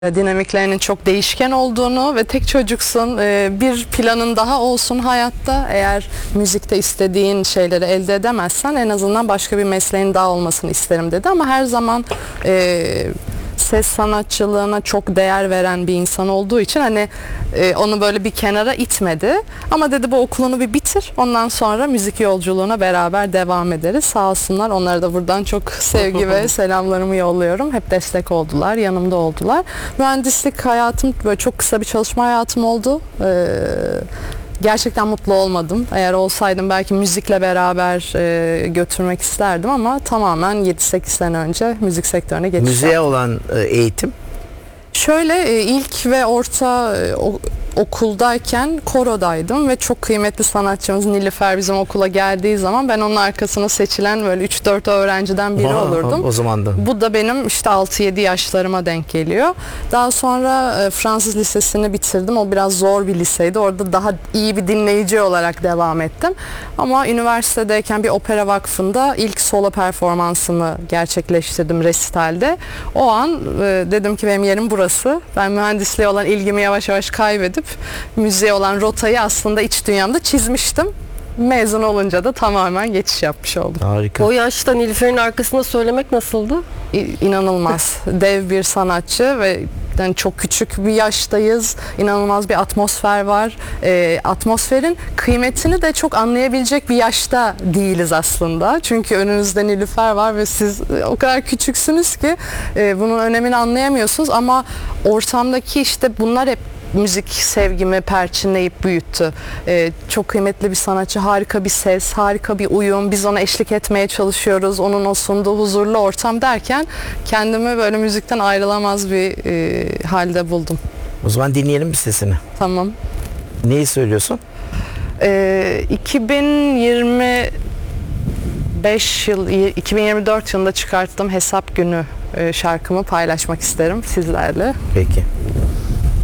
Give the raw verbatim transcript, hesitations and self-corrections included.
Dinamiklerinin çok değişken olduğunu ve tek çocuksun, bir planın daha olsun hayatta, eğer müzikte istediğin şeyleri elde edemezsen en azından başka bir mesleğin daha olmasını isterim dedi. Ama her zaman e, ses sanatçılığına çok değer veren bir insan olduğu için hani e, onu böyle bir kenara itmedi. Ama dedi bu okulunu bir bitir, ondan sonra müzik yolculuğuna beraber devam ederiz. Sağ olsunlar, onlara da buradan çok sevgi ve selamlarımı yolluyorum. Hep destek oldular, yanımda oldular. Mühendislik hayatım böyle çok kısa bir çalışma hayatım oldu. Ee, Gerçekten mutlu olmadım. Eğer olsaydım belki müzikle beraber e, götürmek isterdim ama tamamen yedi sekiz sene önce müzik sektörüne geçiş Müziğe yaptım. olan e, eğitim? Şöyle e, ilk ve orta e, o, okuldayken korodaydım ve çok kıymetli sanatçımız Nilüfer bizim okula geldiği zaman ben onun arkasına seçilen böyle üç dört öğrenciden biri Aa, olurdum. O zaman da. Bu da benim işte altı yedi yaşlarıma denk geliyor. Daha sonra e, Fransız lisesini bitirdim. O biraz zor bir liseydi. Orada daha iyi bir dinleyici olarak devam ettim. Ama üniversitedeyken bir opera vakfında ilk solo performansımı gerçekleştirdim resitalde. O an e, dedim ki benim yerim burası. Ben mühendisliğe olan ilgimi yavaş yavaş kaybedip müziğe olan rotayı aslında iç dünyamda çizmiştim. Mezun olunca da tamamen geçiş yapmış oldum. Harika. O yaşta Nilüfer'in arkasında söylemek nasıldı? İ- İnanılmaz. Dev bir sanatçı ve yani çok küçük bir yaştayız. İnanılmaz bir atmosfer var. E, atmosferin kıymetini de çok anlayabilecek bir yaşta değiliz aslında. Çünkü önünüzde Nilüfer var ve siz o kadar küçüksünüz ki e, bunun önemini anlayamıyorsunuz ama ortamdaki işte bunlar hep müzik sevgimi perçinleyip büyüttü. Ee, çok kıymetli bir sanatçı, harika bir ses, harika bir uyum. Biz ona eşlik etmeye çalışıyoruz. Onun o sunduğu huzurlu ortam derken kendimi böyle müzikten ayrılamaz bir e, halde buldum. O zaman dinleyelim bir sesini. Tamam. Neyi söylüyorsun? Ee, iki bin yirmi beş yıl, iki bin yirmi dört yılında çıkarttığım Hesap Günü e, şarkımı paylaşmak isterim sizlerle. Peki.